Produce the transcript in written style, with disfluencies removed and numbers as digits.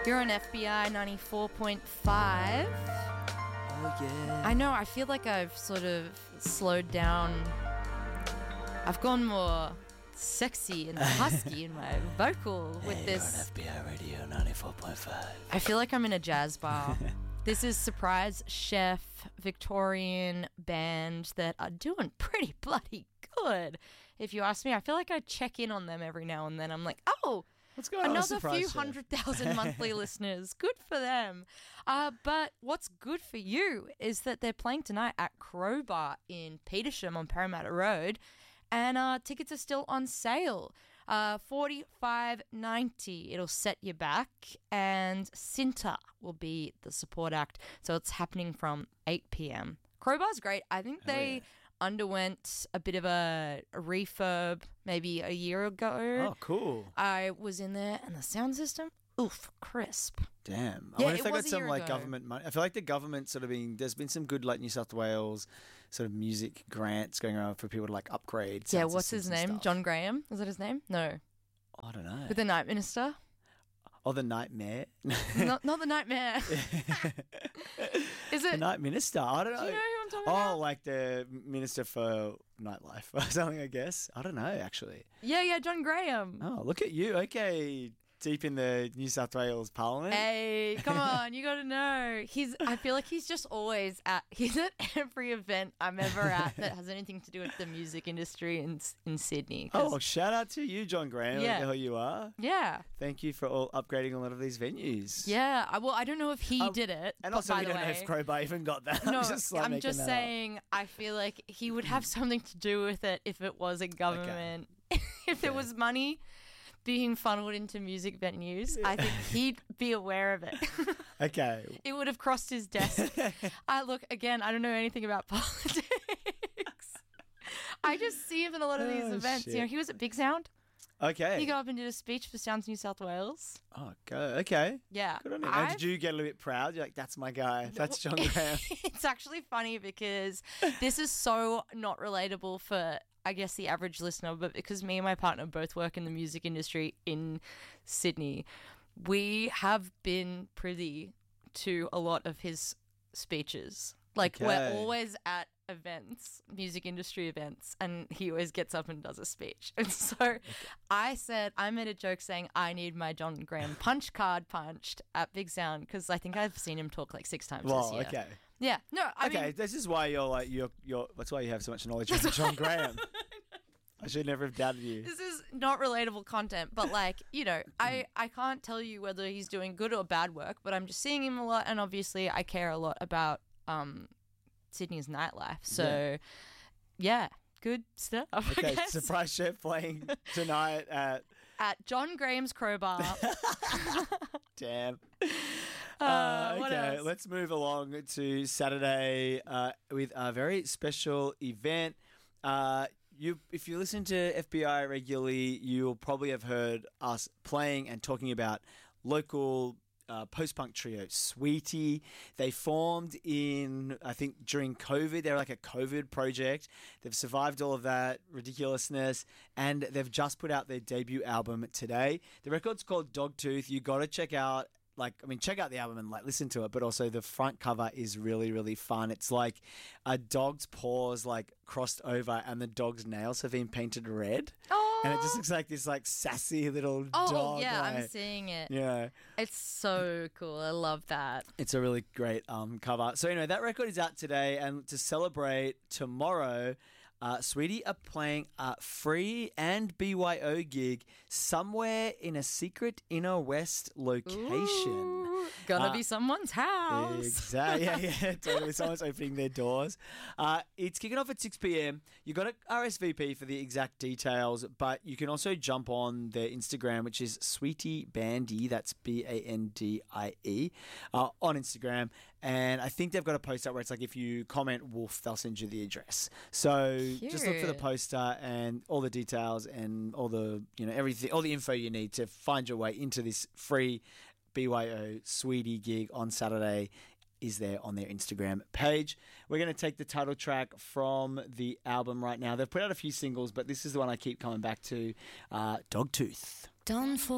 You're on FBI 94.5. Oh, yeah. I know, I feel like I've sort of slowed down. I've gone more sexy and husky in my vocal with this. You're on FBI Radio 94.5. I feel like I'm in a jazz bar. This is Surprise Chef, Victorian band that are doing pretty bloody good. If you ask me, I feel like I check in on them every now and then. I'm like, oh, What's going on? another Surprise few Chef? 100,000 monthly listeners. Good for them. But what's good for you is that they're playing tonight at Crowbar in Petersham on Parramatta Road, and tickets are still on sale. $45.90. It'll set you back, and Cinta will be the support act. So it's happening from 8 p.m. Crowbar's great. I think they underwent a bit of a refurb maybe a year ago. Oh, cool. I was in there, and the sound system, oof, crisp. Damn. I Yeah, wonder if it they got was a some year like ago. government money. I feel like the government sort of there's been some good like New South Wales sort of music grants going around for people to like upgrade. Yeah, sound what's his systems and name? stuff. John Graham? Is that his name? No. I don't know. With the Night Minister? Oh, the Nightmare. not the Nightmare. Is The it? Night Minister. I don't know. Do you know who I'm talking Oh, about? like the Minister for Nightlife or something, I guess. I don't know, actually. Yeah, John Graham. Oh, look at you. Okay. Deep in the New South Wales Parliament. Hey, come on, you got to know. I feel like he's just always he's at every event I'm ever at that has anything to do with the music industry in Sydney. 'Cause- Oh, shout out to you, John Graham. Yeah. What the hell you are. yeah. Thank you for all upgrading a lot of these venues. Yeah. I don't know if he did it. And but also, by we the don't know way, if Crowbar even got that. No, I'm just, like, I'm making just that up. saying, I feel like he would have something to do with it if it was a government. If there was money being funneled into music venues, I think he'd be aware of it. Okay. It would have crossed his desk. Look, again, I don't know anything about politics. I just see him in a lot of these Oh, events. shit. You know, he was at Big Sound. Okay. He got up and did a speech for Sounds New South Wales. Oh, go. Okay. Yeah. Good on you. And did you get a little bit proud? You're like, that's my guy. That's John Graham. It's actually funny because this is so not relatable for, I guess, the average listener, but because me and my partner both work in the music industry in Sydney, we have been privy to a lot of his speeches. Like, Okay. we're always at events, music industry events, and he always gets up and does a speech. And so I made a joke saying I need my John Graham punch card punched at Big Sound because I think I've seen him talk like 6 times this Well, year. okay. Yeah. No, I Okay, mean, this is why you're like, that's why you have so much knowledge of John Graham. I should never have doubted you. this is not relatable content, but like, you know, I can't tell you whether he's doing good or bad work, but I'm just seeing him a lot, and obviously I care a lot about Sydney's nightlife. So, yeah, good stuff. I Okay, guess. Surprise Chef playing tonight at At John Graham's Crowbar. Damn. What Okay, else? let's move along to Saturday with a very special event. If you listen to FBI regularly, you'll probably have heard us playing and talking about local post-punk trio, Sweetie. They formed I think, during COVID. They're like a COVID project. They've survived all of that ridiculousness, and they've just put out their debut album today. The record's called Dogtooth. You got to check out the album and like listen to it, but also the front cover is really, really fun. It's like a dog's paws like crossed over and the dog's nails have been painted red. Oh. And it just looks like this like sassy little Oh, dog. yeah, like, I'm seeing it. yeah. It's so cool. I love that. It's a really great cover. So anyway, that record is out today, and to celebrate tomorrow, Sweetie are playing a free and BYO gig somewhere in a secret inner west location. Ooh, gonna be someone's house. Exactly. Yeah, totally. Someone's opening their doors. It's kicking off at 6 p.m. You got to RSVP for the exact details, but you can also jump on their Instagram, which is Sweetie Bandy. That's BANDIE on Instagram. And I think they've got a post up where it's like if you comment Wolf, they'll send you the address. So just look for the Cute. poster and all the details and all the everything, all the info you need to find your way into this free BYO Sweetie gig on Saturday is there on their Instagram page. We're going to take the title track from the album right now. They've put out a few singles, but this is the one I keep coming back to, Dogtooth. Done for.